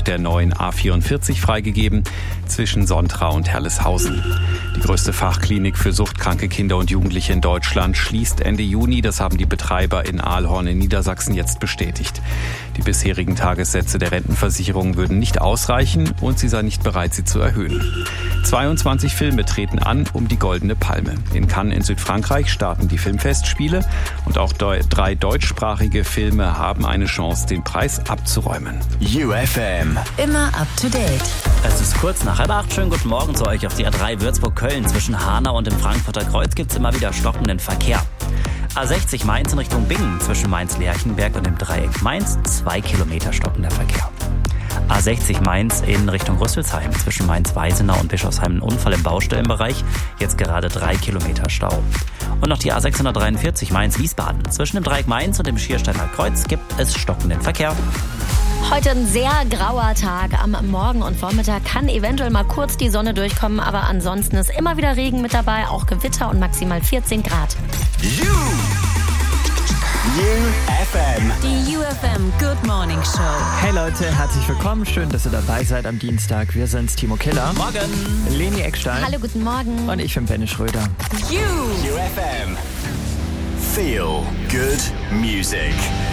der neuen A44 freigegeben zwischen Sontra und Herleshausen. Die größte Fachklinik für suchtkranke Kinder und Jugendliche in Deutschland schließt Ende Juni. Das haben die Betreiber in Ahlhorn in Niedersachsen jetzt bestätigt. Die bisherigen Tagessätze der Rentenversicherung würden nicht ausreichen und sie sei nicht bereit, sie zu erhöhen. 22 Filme treten an um die Goldene Palme. In Cannes in Südfrankreich starten die Filmfestspiele und auch 3 deutschsprachige Filme haben eine Chance, den Preis abzuräumen. UFM. Immer up to date. Es ist kurz nach 7:30. Schönen guten Morgen zu euch auf die A3 Würzburg-Köln. Zwischen Hanau und dem Frankfurter Kreuz gibt es immer wieder stockenden Verkehr. A60 Mainz in Richtung Bingen zwischen Mainz-Lerchenberg und dem Dreieck Mainz 2 Kilometer stockender Verkehr. A60 Mainz in Richtung Rüsselsheim zwischen Mainz-Weisenau und Bischofsheim ein Unfall im Baustellenbereich, jetzt gerade 3 Kilometer Stau. Und noch die A643 Mainz-Wiesbaden. Zwischen dem Dreieck Mainz und dem Schiersteiner Kreuz gibt es stockenden Verkehr. Heute ein sehr grauer Tag. Am Morgen und Vormittag kann eventuell mal kurz die Sonne durchkommen, aber ansonsten ist immer wieder Regen mit dabei, auch Gewitter und maximal 14 Grad. UFM. Die UFM Good Morning Show. Hey Leute, herzlich willkommen. Schön, dass ihr dabei seid am Dienstag. Wir sind's, Timo Killer. Morgen. Leni Eckstein. Hallo, guten Morgen. Und ich bin Benny Schröder. UFM. Feel good music.